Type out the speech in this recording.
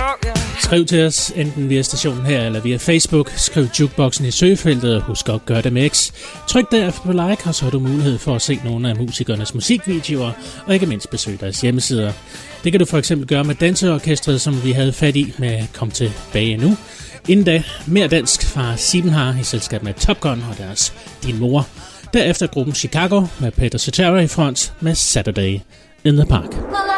Skriv til os, enten via stationen her eller via Facebook. Skriv jukeboxen i søgefeltet, og husk at gøre det med X. Tryk derefter på like, og så har du mulighed for at se nogle af musikernes musikvideoer, og ikke mindst besøge deres hjemmesider. Det kan du for eksempel gøre med Danseorkestret, som vi havde fat i med Kom tilbage nu. Inden da, mere dansk fra Siebenhaar i selskab med Top Gun og deres Din Mor. Derefter gruppen Chicago med Peter Cetera i front med Saturday in the Park.